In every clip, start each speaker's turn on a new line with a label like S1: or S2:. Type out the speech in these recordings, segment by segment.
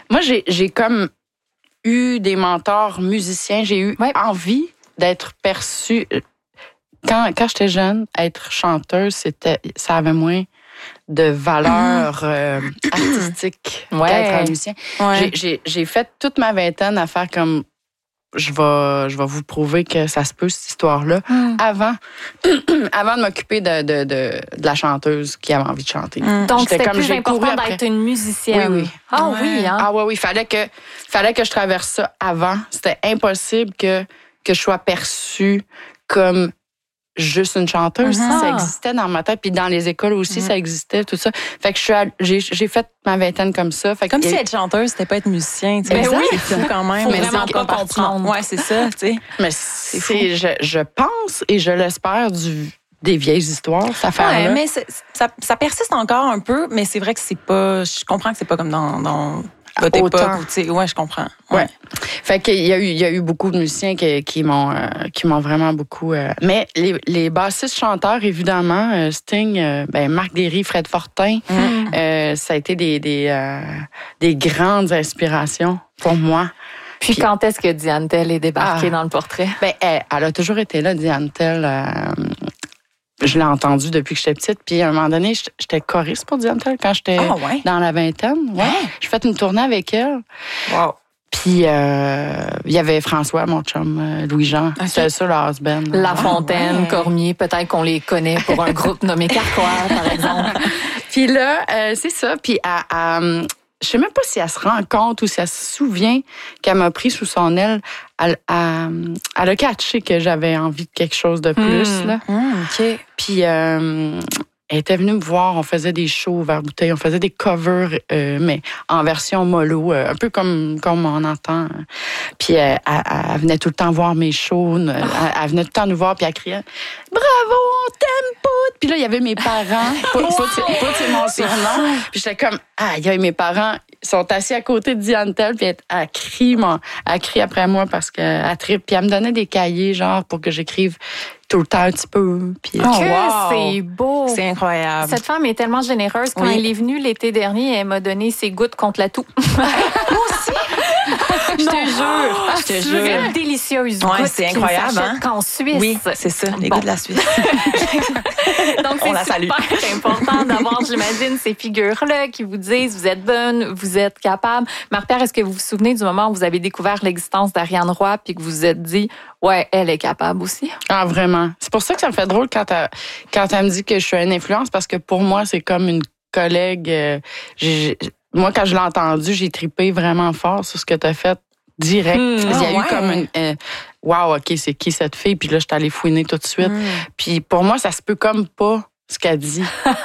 S1: Moi, j'ai comme eu des mentors musiciens. J'ai eu envie d'être perçue. Quand j'étais jeune, être chanteuse, ça avait moins de valeur artistique qu'être un musicien. Ouais. J'ai fait toute ma vingtaine à faire comme je vais vous prouver que ça se peut, cette histoire-là, avant de m'occuper de la chanteuse qui avait envie de chanter.
S2: Donc, c'était plus important d'être une musicienne.
S1: Oui.
S2: Ah oui, hein?
S1: Ah oui, fallait que je traverse ça avant. C'était impossible que je sois perçue comme juste une chanteuse. Ça existait dans ma tête, puis dans les écoles aussi, ça existait, tout ça. Fait que j'ai fait ma vingtaine comme ça. Fait
S3: comme si être chanteuse, c'était pas être musicien.
S2: Ben oui,
S3: c'est fou quand même.
S2: Faut vraiment pas comprendre.
S3: Ouais, c'est ça, tu sais.
S1: Mais c'est je pense et je l'espère des vieilles histoires, cette affaire-là.
S3: Ouais, mais ça persiste encore un peu, mais c'est vrai que c'est pas... Je comprends que c'est pas comme dans votre époque. Ouais, je comprends. Ouais.
S1: Fait qu'il y a eu beaucoup de musiciens qui m'ont vraiment beaucoup... Mais les bassistes chanteurs, évidemment, Sting, Marc Derry, Fred Fortin, ça a été des grandes inspirations pour moi.
S2: Puis quand est-ce que Diane Tell est débarquée dans le portrait?
S1: Elle a toujours été là, Diane Tell. Je l'ai entendue depuis que j'étais petite. Puis à un moment donné, j'étais choriste pour Diane Tell quand j'étais dans la vingtaine. Ouais. J'ai fait une tournée avec elle.
S3: Wow.
S1: Puis il y avait François, mon chum, Louis-Jean. C'était ça, le husband.
S2: La Fontaine, Cormier, peut-être qu'on les connaît pour un groupe nommé Carquois, par exemple.
S1: Puis là, c'est ça. Puis je sais même pas si elle se rend compte ou si elle se souvient qu'elle m'a pris sous son aile. Elle a catché que j'avais envie de quelque chose de plus. Là.
S3: OK.
S1: Puis elle était venue me voir. On faisait des shows vers bouteille. On faisait des covers, mais en version mollo, un peu comme on entend. Puis elle venait tout le temps voir mes shows. Elle venait tout le temps nous voir, puis elle criait « Bravo, on t'aime, Pout! » Puis là, il y avait mes parents. Pout, c'est mon surnom. Puis j'étais comme « Ah, il y a mes parents. » Ils sont assis à côté de Diane Tell, puis elle crie après moi parce qu'elle tripe. Puis elle me donnait des cahiers, genre, pour que j'écrive tout le temps un petit peu. Puis
S2: c'est beau.
S3: C'est incroyable.
S2: Cette femme est tellement généreuse. Quand elle est venue l'été dernier, elle m'a donné ses gouttes contre la toux.
S3: Moi aussi? Je te jure.
S2: C'est délicieuse.
S3: Ouais, c'est incroyable.
S2: Qu'en Suisse.
S3: Oui, c'est ça, les gouttes de la Suisse.
S2: Donc, c'est super important d'avoir, j'imagine, ces figures-là qui vous disent vous êtes bonne, vous êtes capable. Marie-Pierre, est-ce que vous vous souvenez du moment où vous avez découvert l'existence d'Ariane Roy puis que vous vous êtes dit ouais, elle est capable aussi?
S1: Ah, vraiment. C'est pour ça que ça me fait drôle quand elle me dit que je suis une influence, parce que pour moi, c'est comme une collègue. Moi, quand je l'ai entendu, j'ai trippé vraiment fort sur ce que tu as fait direct. Il y a eu comme une... wow, OK, c'est qui cette fille? Puis là, je suis allée fouiner tout de suite. Puis pour moi, ça se peut comme pas ce qu'elle dit.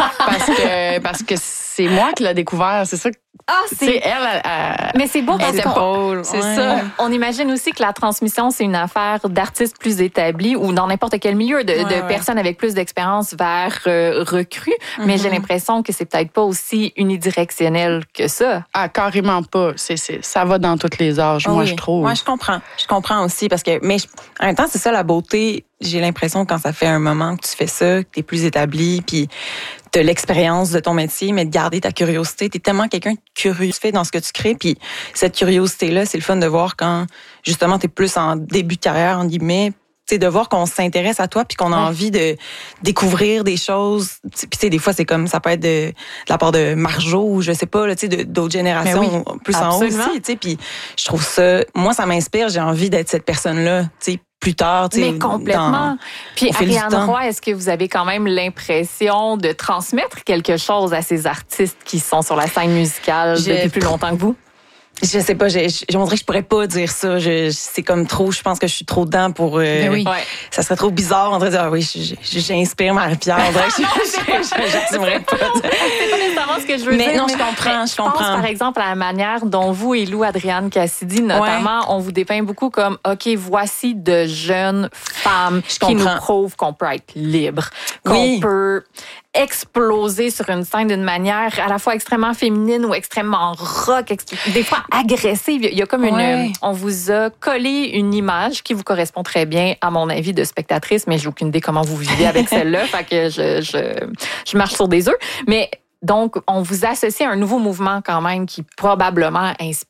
S1: parce que c'est moi qui l'ai découvert. C'est ça que... c'est elle.
S2: Mais c'est beau parce
S1: qu'on...
S2: C'est ça. On imagine aussi que la transmission, c'est une affaire d'artistes plus établis ou dans n'importe quel milieu, de personnes avec plus d'expérience vers recrues. Mais j'ai l'impression que c'est peut-être pas aussi unidirectionnel que ça.
S1: Ah, carrément pas. Ça va dans tous les âges, moi, je trouve.
S3: Moi, je comprends. Je comprends aussi parce que... Mais en même temps, c'est ça la beauté. J'ai l'impression quand ça fait un moment que tu fais ça, que t'es plus établi, puis t'as l'expérience de ton métier, mais de garder ta curiosité. T'es tellement quelqu'un de curieux dans ce que tu crées, puis cette curiosité-là, c'est le fun de voir quand, justement, t'es plus en début de carrière, en guillemets, tu sais, de voir qu'on s'intéresse à toi puis qu'on a envie de découvrir des choses. Puis tu sais, des fois, c'est comme, ça peut être de la part de Marjo ou je sais pas, là, tu sais, d'autres générations plus en haut aussi, tu sais. Puis je trouve ça, moi, ça m'inspire. J'ai envie d'être cette personne-là, tu sais, plus tard, tu sais.
S2: Mais complètement. Puis Ariane Roy, est-ce que vous avez quand même l'impression de transmettre quelque chose à ces artistes qui sont sur la scène musicale depuis plus longtemps que vous?
S3: Je sais pas, on dirais que je pourrais pas dire ça. C'est comme trop, je pense que je suis trop dedans pour... Ça serait trop bizarre, on dirait dire, j'inspire Marie-Pierre. On dirait que j'assumerais pas.
S2: C'est pas nécessairement ce que je veux dire.
S3: Mais non, je comprends.
S2: Je pense, par exemple, à la manière dont vous et Lou Adrienne Cassidy, notamment, on vous dépeint beaucoup comme, OK, voici de jeunes femmes qui nous prouvent qu'on peut être libre, qu'on peut exploser sur une scène d'une manière à la fois extrêmement féminine ou extrêmement rock, des fois agressive. Il y a comme on vous a collé une image qui vous correspond très bien, à mon avis, de spectatrice, mais j'ai aucune idée comment vous vivez avec celle-là, fait que je marche sur des œufs. Mais donc, on vous associe à un nouveau mouvement quand même qui probablement inspire